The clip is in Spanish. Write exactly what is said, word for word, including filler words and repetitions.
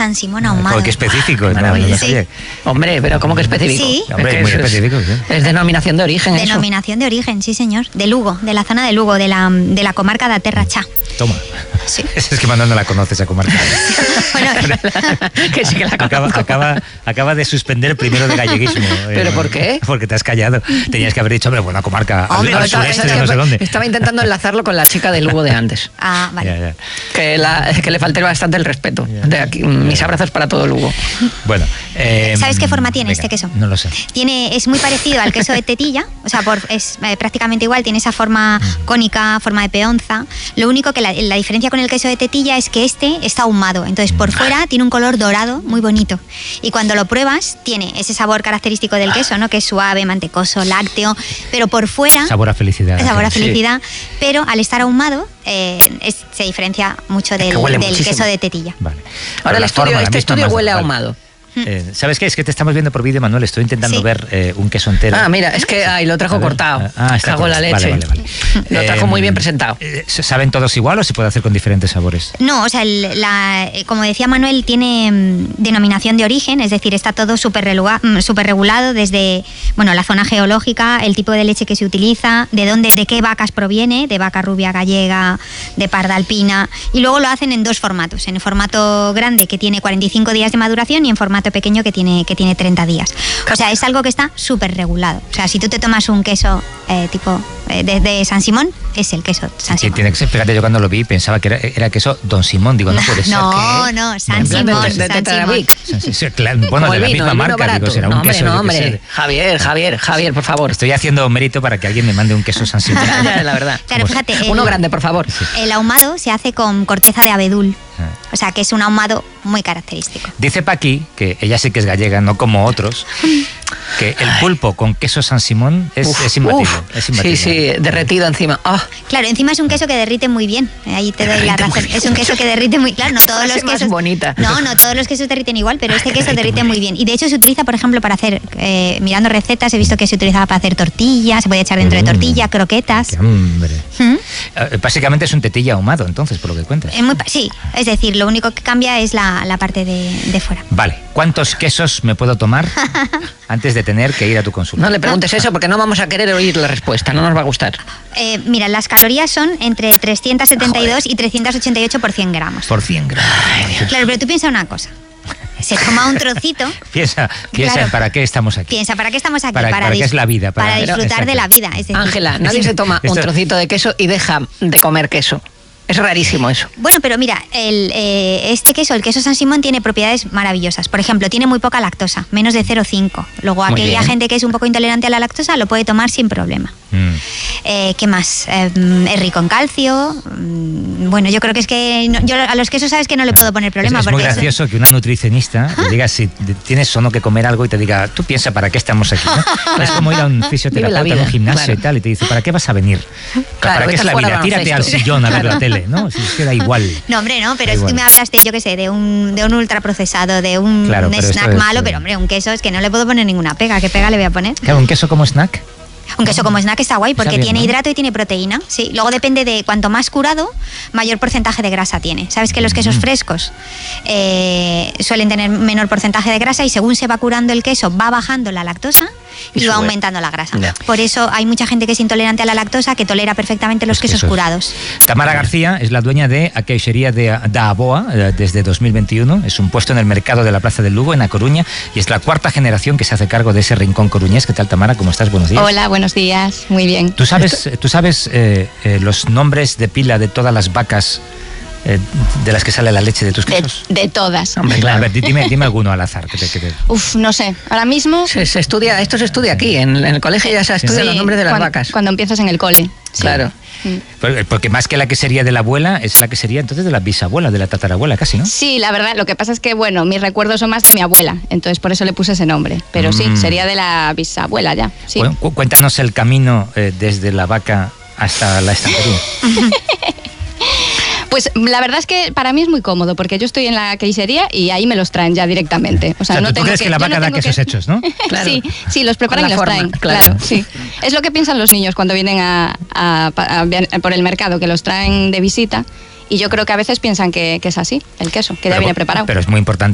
San Simón ahumado. Oh, qué específico. Ah, no, no, no, sí. Hombre, pero ¿cómo que específico? Sí. Hombre, es es muy es, específico. ¿Sí? Es denominación de origen. Denominación de origen, sí señor. De Lugo, de la zona de Lugo, de la, de la comarca de Terra Cha. Toma. Sí. Es que Manuel no la conoce esa comarca. Bueno, que sí que la acaba, acaba, acaba de suspender el primero de galleguismo. ¿Pero eh, por qué? Porque te has callado. Tenías que haber dicho, hombre, buena comarca. Al, Hombre, al estaba, sureste de no sé dónde. estaba intentando enlazarlo con la chica de Lugo de antes. Ah, vale. Ya, ya. Que, la, que le falté bastante el respeto. De aquí, mis abrazos para todo Lugo. Bueno. Eh, ¿Sabes qué forma tiene venga, este queso? No lo sé. Tiene, es muy parecido al queso de tetilla, o sea, por, es eh, prácticamente igual, tiene esa forma cónica, forma de peonza. Lo único que la, la diferencia con el queso de tetilla es que este está ahumado, entonces por fuera tiene un color dorado muy bonito. Y cuando lo pruebas, tiene ese sabor característico del queso, ¿no? Que es suave, mantecoso, lácteo, pero por fuera... Sabor a felicidad. Sabor a Sí. felicidad, pero al estar ahumado eh, es, se diferencia mucho del, huele del muchísimo. queso de tetilla. Vale. Ahora Pero el la estudio, forma, la este misma, estudio más- huele a vale. ahumado. Eh, ¿Sabes qué? Es que te estamos viendo por vídeo, Manuel. Estoy intentando Sí. ver eh, un queso entero. Ah, mira, es que ay, lo trajo A ver. cortado. Ah, está Cago en la cortado. leche. Vale, vale, vale. Lo trajo Eh, muy bien presentado. eh, ¿Saben todos igual o se puede hacer con diferentes sabores? No, o sea, el- la, eh, como decía Manuel, tiene mm, denominación de origen, es decir, está todo súper relua- mm, súper regulado desde, bueno, la zona geológica, el tipo de leche que se utiliza, de dónde, de qué vacas proviene, de vaca rubia gallega, de parda alpina, y luego lo hacen en dos formatos, en el formato grande que tiene cuarenta y cinco días de maduración y en formato pequeño que tiene, que tiene treinta días. O sea, es algo que está súper regulado. O sea, si tú te tomas un queso eh, tipo eh, de, de San Simón, es el queso San Sí, Simón. tiene que ser, fíjate, yo cuando lo vi pensaba que era, era queso Don Simón. Digo, no puede ser. No, que- no, San En plan de- Simón, de San Simón. Tetrabric. Sí, sí, sí, claro, bueno, Como de el la vino, misma el vino marca, barato. digo, será no, un hombre, queso. no, yo qué hombre. sé. Javier, Javier, Javier, por favor. Estoy haciendo mérito para que alguien me mande un queso San Simón. Ya, la verdad. Claro, fíjate, el- Uno grande, por favor. El ahumado se hace con corteza de abedul, Ah. o sea que es un ahumado muy característico. Dice Paqui, que ella sí que es gallega, no como otros, que el pulpo con queso San Simón es, Uf, es imbatible. uf. Es imbatible. Sí, sí, derretido encima. Ah, Claro, encima es un queso que derrite muy bien, ahí te doy la Derrite muy razón. bien. Es un queso que derrite muy, claro, no todos los frase más quesos bonita. No, no todos los quesos derriten igual, pero este queso Derrite derrite muy muy bien. Y de hecho se utiliza, por ejemplo, para hacer eh, mirando recetas, he visto que se utilizaba para hacer tortillas, se puede echar dentro de Mm. tortilla, croquetas. Qué hambre. ¿Mm? Eh, Básicamente es un tetilla ahumado, entonces, por lo que cuentas. Es muy pa- sí, es decir, lo único que cambia es la, la parte de, de fuera. Vale, ¿cuántos quesos me puedo tomar antes de tener que ir a tu consulta? no le preguntes eso porque no vamos a querer oír la respuesta, no nos va a gustar. Eh, mira, las calorías son entre trescientos setenta y dos y trescientos ochenta y ocho por cien gramos. Por cien gramos. Claro, pero tú piensa una cosa. Se toma un trocito. Piensa, piensa Claro. en para qué estamos aquí. Piensa, ¿para qué estamos aquí? Para- para qué dis- es la vida, para- Para disfrutar Exacto. de la vida. Es decir, Ángela, nadie se toma un Esto- trocito de queso y deja de comer queso. Es rarísimo eso. Bueno, pero mira, el, eh, este queso, el queso San Simón, tiene propiedades maravillosas. Por ejemplo, tiene muy poca lactosa, menos de cero coma cinco. Luego, Muy aquella bien. gente que es un poco intolerante a la lactosa lo puede tomar sin problema. Mm. Eh, ¿Qué más? Eh, es rico en calcio. Mm, Bueno, yo creo que es que no- yo a los quesos sabes que no le puedo poner problema. Es, es muy porque eso- gracioso que una nutricionista te diga si tienes o no que comer algo y te diga, tú piensa para qué estamos aquí. ¿no? Es como ir a un fisioterapeuta vida, en un gimnasio claro. y tal y te dice, ¿para qué vas a venir? Claro, ¿Para qué vete es la a jugar vida? al Tírate al baloncesto. sillón a ver Claro. la tele, ¿no? Si es que da igual. No, hombre, no, pero Da es que igual. me hablas de, yo qué sé, de un, de un ultraprocesado, de un Claro, pero snack esto es, malo, eh, pero hombre, un queso es que no le puedo poner ninguna pega. ¿Qué pega le voy a poner? Claro, un queso como snack. Un queso como snack está guay porque Está bien, tiene ¿no? hidrato y tiene proteína. Sí, luego depende de cuanto más curado, mayor porcentaje de grasa tiene. Sabes que los quesos Mm. frescos eh, suelen tener menor porcentaje de grasa y según se va curando el queso va bajando la lactosa y, Y va sube. aumentando la grasa. Ya. Por eso hay mucha gente que es intolerante a la lactosa que tolera perfectamente los, Los quesos, quesos. curados. Tamara García es la dueña de a queixería de da Aboa eh, desde dos mil veintiuno. Es un puesto en el mercado de la Plaza del Lugo, en A Coruña, y es la cuarta generación que se hace cargo de ese rincón coruñés. ¿Qué tal, Tamara? ¿Cómo estás? Buenos días. Hola, buenos días. Muy bien. ¿Tú sabes, tú sabes eh, eh, los nombres de pila de todas las vacas eh, de las que sale la leche de tus De, quesos? de todas. Hombre, A claro. ver, di- dime, dime alguno al azar. Que te, que te- Uf, no sé. Ahora mismo. Se, se estudia, esto se estudia aquí, en, en el colegio ya se estudia sí, los nombres de las cuan- vacas. Cuando empiezas en el cole. Sí. Claro. Mm. Porque- Porque más que la que sería de la abuela, es la que sería entonces de la bisabuela, de la tatarabuela, casi, ¿no? Sí, la verdad, lo que pasa es que, bueno, mis recuerdos son más de mi abuela, entonces por eso le puse ese nombre. Pero sí, Mm. sería de la bisabuela ya. Sí. Bueno, cu- cuéntanos el camino eh, desde la vaca hasta la estantería. Pues la verdad es que para mí es muy cómodo, porque yo estoy en la quesería y ahí me los traen ya directamente. O sea, O sea, no tú tengo crees que la yo no vaca da tengo quesos hechos, ¿no? Claro. Sí, sí, los preparan Con y la los forma, traen. claro. Claro. sí. Es lo que piensan los niños cuando vienen a, a- a- a- por el mercado, que los traen de visita. Y yo creo que a veces piensan que, que es así, el queso, que ya Pero- viene preparado. Pero es muy importante